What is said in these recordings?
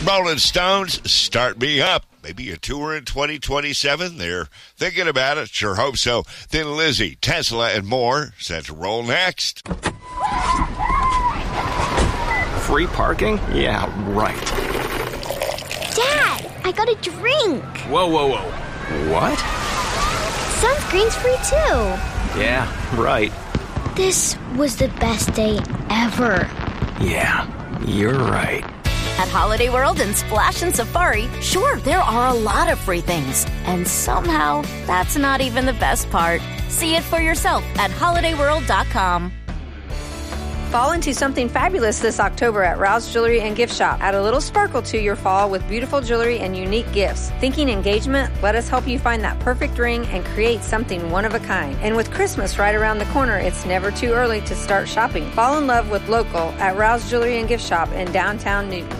Rolling Stones, Start Me Up. Maybe a tour in 2027. They're thinking about it. Sure hope so. Then Lizzie, Tesla, and more set to roll next. Free parking? Yeah, right. Dad, I got a drink. Whoa. What? Sunscreen's free too. Yeah, right. This was the best day ever. Yeah, you're right. At Holiday World and Splash and Safari, sure, there are a lot of free things. And somehow, that's not even the best part. See it for yourself at holidayworld.com. Fall into something fabulous this October at Rouse Jewelry and Gift Shop. Add a little sparkle to your fall with beautiful jewelry and unique gifts. Thinking engagement? Let us help you find that perfect ring and create something one of a kind. And with Christmas right around the corner, it's never too early to start shopping. Fall in love with local at Rouse Jewelry and Gift Shop in downtown Newton.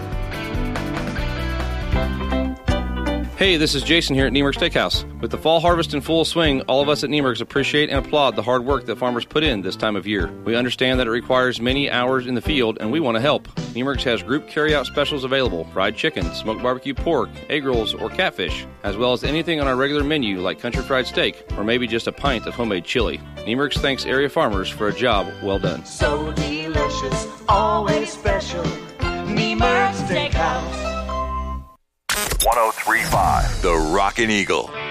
Hey, this is Jason here at Niemer's Steakhouse. With the fall harvest in full swing, all of us at Niemer's appreciate and applaud the hard work that farmers put in this time of year. We understand that it requires many hours in the field, and we want to help. Niemer's has group carry-out specials available: fried chicken, smoked barbecue pork, egg rolls, or catfish, as well as anything on our regular menu like country fried steak, or maybe just a pint of homemade chili. Niemer's thanks area farmers for a job well done. So delicious, always special. Niemer's Steakhouse. 103.5 The Rockin' Eagle.